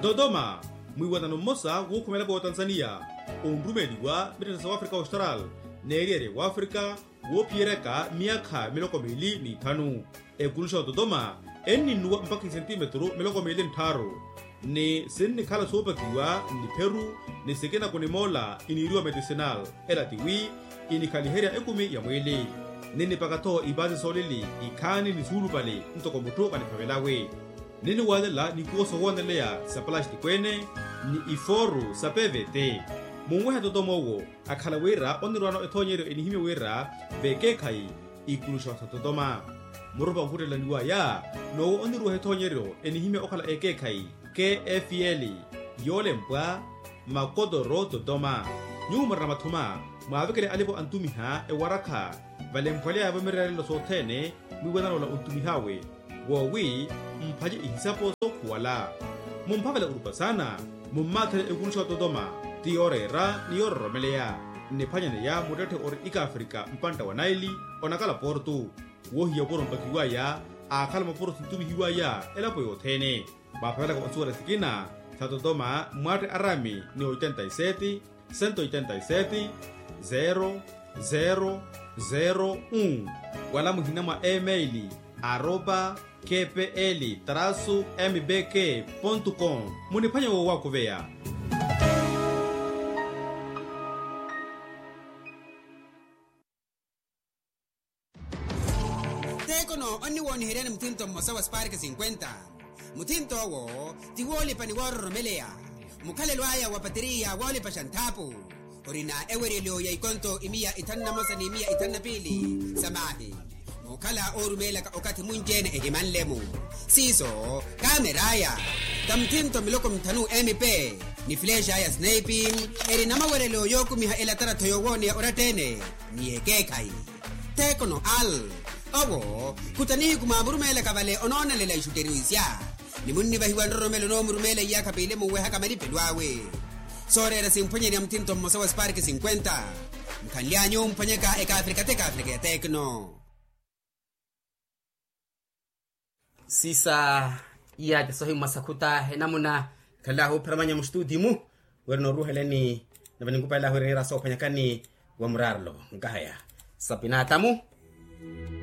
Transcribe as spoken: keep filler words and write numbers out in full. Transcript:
Dodoma mwiwatano mmosa wokhumela po Tanzania ondumeli wa Britons wa Africa Austral neriere wa Africa wopiereka miaka miloko mili ni tanu ekulusha Dodoma eni nuwa mpaka centimetro miloko mili ntaro ni sinni khala sopakiwa ni Peru ni sekena kunimola iniriwa medicinal elatiwi ini kaliheria ekumi ya mwili nini pakato ibazi solili ikani ni zulu pale mtoko mutu kanipavelawe nini wadela ni kuoso wanelea sa plastic kwene ni iforu sa P V T mungweha Dodoma wo akhala wera onirwano ethonyero enihime wera beke kai ikulusha sa Dodoma muruba hurela niwa ya no onirwa ethonyero enihime okhala eke kai K F L yole mpwa makodoro Dodoma nyuma ramathuma mwavekele alipo antumiha e waraka vale mpwale ya vamirarelo sotene mwiwanano la untumihawe wowi mpaje ihisapo so kuwala mumpavela urupa sana mummathele ekulusha Dodoma tiorera ni yororomelea nipanyane ya mudete ori ika Afrika mpanta wa Naili onakala portu wohiya poro mpakiwa ya akala maporo sintumihiwa ya elapo yothene mapavela kwa asuwa sikina sa Dodoma mwate arami ni ochenta y siete, ciento ochenta y siete, zero zero zero uno wala muhinama emaili arroba kpl traço mbk ponto com munipanya wo wako vea Tekono oni woni hirene mtinto mosawa spark cincuenta mutinto wo tiwoli pani waro melea mukale lwaya wa bateria wali pashantapu orina ewerelio ya ikonto imia itanna mosa ni imia itanna pili samahi mukala orumela ka okati munjene ehimanlemu siso kameraya tamtinto miloko mtanu M P ni flecha ya sniping erina mawerelio yoku miha elatara toyowoni ya oratene ni ekekai Tekono al owo kutanihi kumamurumela kabale onona lela ishuteriwisya ni munni bahiwa ndoromelo no murumela ya kapile muwe hakamali pelwawe sorera simponyeni amtinto mosawa spark cincuenta mkanlianyo mpanyeka eka Afrika teka Afrika ya Tekno sisa ya jasohi masakuta enamuna kalahu pramanya mustudimu werno ruheleni nabaningupa la hurera so panyakani wa murarlo ngahaya sapinatamu